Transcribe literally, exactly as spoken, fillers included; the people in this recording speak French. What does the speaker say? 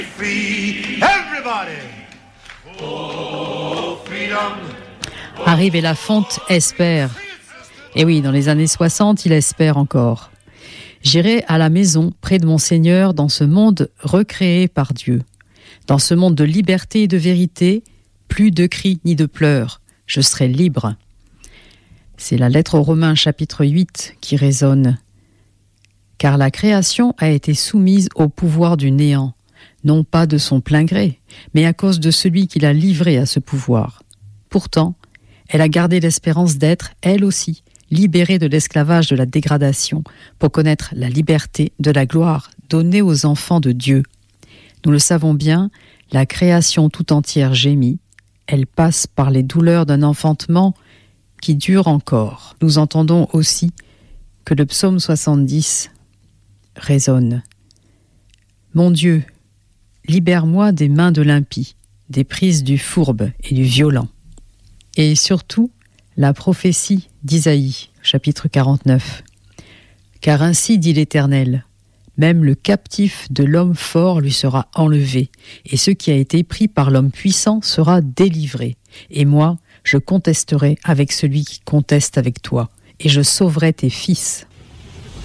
Free, everybody. Oh, freedom. Harry Belafonte espère. Et oui, dans les années soixante, il espère encore. J'irai à la maison près de mon Seigneur dans ce monde recréé par Dieu. Dans ce monde de liberté et de vérité, plus de cris ni de pleurs. Je serai libre. C'est la lettre aux Romains chapitre huit qui résonne. Car la création a été soumise au pouvoir du néant, non pas de son plein gré, mais à cause de celui qui l'a livrée à ce pouvoir. Pourtant, elle a gardé l'espérance d'être, elle aussi, libérée de l'esclavage de la dégradation pour connaître la liberté de la gloire donnée aux enfants de Dieu. Nous le savons bien, la création tout entière gémit, elle passe par les douleurs d'un enfantement qui dure encore. Nous entendons aussi que le psaume soixante-dix résonne. Mon Dieu, libère-moi des mains de l'impie, des prises du fourbe et du violent. Et surtout, la prophétie d'Isaïe, chapitre quarante-neuf. Car ainsi dit l'Éternel, même le captif de l'homme fort lui sera enlevé, et ce qui a été pris par l'homme puissant sera délivré. Et moi, je contesterai avec celui qui conteste avec toi, et je sauverai tes fils.